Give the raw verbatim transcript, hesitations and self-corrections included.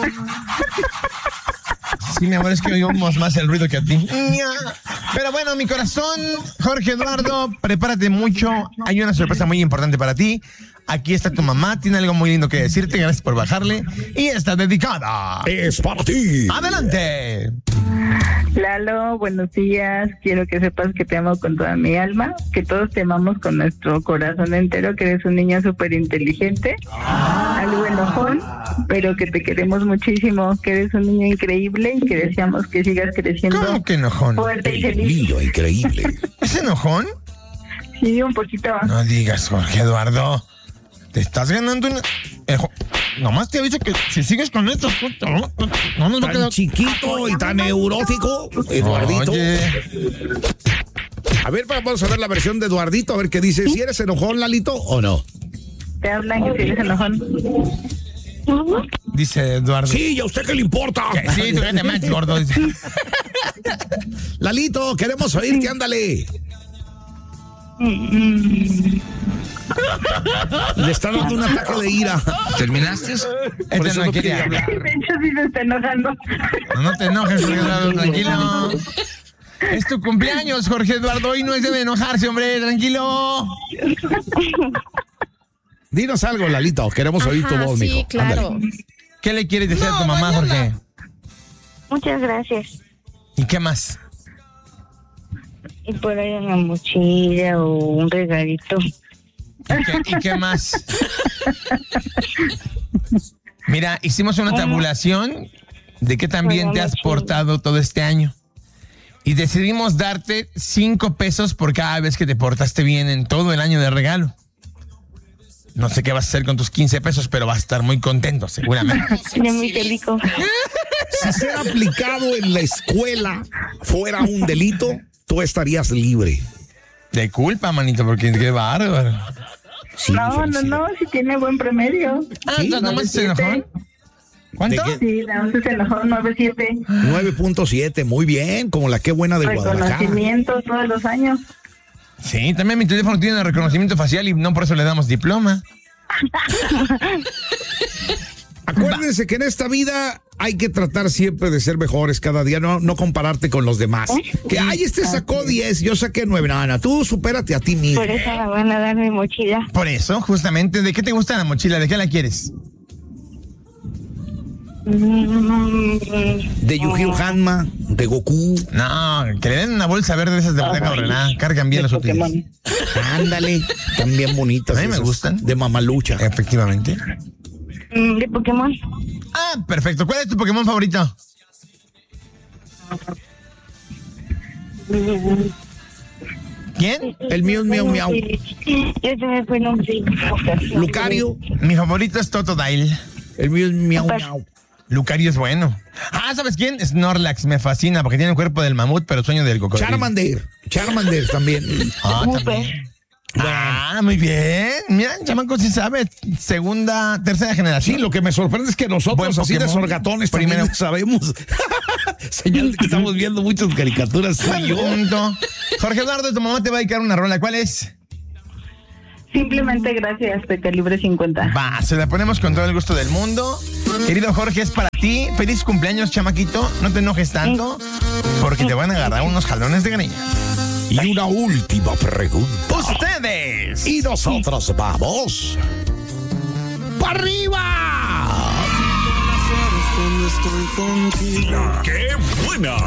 Sí, mi amor, es que oímos más el ruido que a ti. Pero bueno, mi corazón, Jorge Eduardo, prepárate mucho. Hay una sorpresa muy importante para ti. Aquí está tu mamá, tiene algo muy lindo que decirte. Gracias por bajarle. Y está dedicada. Es para ti. ¡Adelante! Lalo, buenos días. Quiero que sepas que te amo con toda mi alma, que todos te amamos con nuestro corazón entero, que eres un niño súper inteligente, algo enojón, pero que te queremos muchísimo, que eres un niño increíble y que deseamos que sigas creciendo. ¿Cómo que enojón? Fuerte y feliz. Niño increíble. ¿Es enojón? Sí, un poquito. No digas, Jorge Eduardo. Te estás ganando una... Eh, jo- Nomás te aviso que si sigues con esto, no, no nos va a Tan quedar... chiquito y tan neurótico, Eduardito. Oye, A ver, vamos a ver la versión de Eduardito, a ver qué dice. ¿Si eres enojón, Lalito, o no? Te hablan que si eres enojón. dice Eduardo. Sí, ¿y a usted qué le importa? Que sí, tú te manches, gordo. dice. Lalito, queremos oírte, ándale. Le está dando un ataque de ira. ¿Terminaste? Este Por eso no no quiere quiere hablar. De hecho, sí se está enojando. No, no te enojes, Jorge Eduardo, tranquilo. Es tu cumpleaños, Jorge Eduardo, y no es de enojarse, hombre, tranquilo. Dinos algo, Lalito, queremos oír tu Ajá, voz, sí, mijo. claro. Ándale. ¿Qué le quieres decir a tu mamá, Jorge? Muchas gracias. ¿Y qué más? Y por ahí una mochila o un regalito. ¿Y qué, y qué más? Mira, hicimos una tabulación de qué tan bien te has portado todo este año. Y decidimos darte cinco pesos por cada vez que te portaste bien en todo el año de regalo. No sé qué vas a hacer con tus quince pesos, pero vas a estar muy contento, seguramente. De muy rico. Si ser aplicado en la escuela fuera un delito, tú estarías libre. De culpa, manito, porque qué bárbaro. Sí, No, no, felicidades. no, si tiene buen promedio. Ah, entonces nomás se enojó. ¿Cuánto? ¿De qué? Sí, no, se enojó, nueve siete. nueve punto siete, muy bien, como la que buena de Guadalajara. Reconocimiento todos los años. Sí, también mi teléfono tiene reconocimiento facial y no por eso le damos diploma. Acuérdense que en esta vida hay que tratar siempre de ser mejores cada día, no, no compararte con los demás. Que, ay, este sacó diez, yo saqué nueve. No, no, tú supérate a ti mismo. Por eso me van a dar mi mochila. Por eso, justamente, ¿de qué te gusta la mochila? ¿De qué la quieres? De Yu-Gi-Oh! Hanma, de Goku. No, que le den una bolsa verde de esas de bodega Horrera. Cargan bien los útiles. Ándale, están bien bonitas. A mí me esas, gustan. De Mamalucha. Efectivamente. De Pokémon. Ah, perfecto. ¿Cuál es tu Pokémon favorito? ¿Quién? El mío es miau miau. Ya se me fue el nombre. Lucario. Mi favorito es Totodile. El mío es miau miau. Lucario es bueno. Ah, ¿sabes quién? Snorlax. Me fascina porque tiene el cuerpo del mamut, pero sueño del cocodrilo. Charmander. Charmander también. Ah, también. Ah, muy bien. Mira, chamaco sí sabe. Segunda, tercera generación. Sí, lo que me sorprende es que nosotros, Buen así de Pokémon. sorgatones, Primero. primero sabemos. Señal de que estamos viendo muchas caricaturas. Soy yo. Punto. Jorge Eduardo, tu mamá te va a dedicar una rola. ¿Cuál es? Simplemente gracias, de calibre cincuenta. Va, se la ponemos con todo el gusto del mundo. Querido Jorge, es para ti. Feliz cumpleaños, chamaquito. No te enojes tanto, porque te van a agarrar unos jalones de greña. Y una última pregunta. ¡Ustedes! Y nosotros vamos ¡para arriba! ¡Qué buena!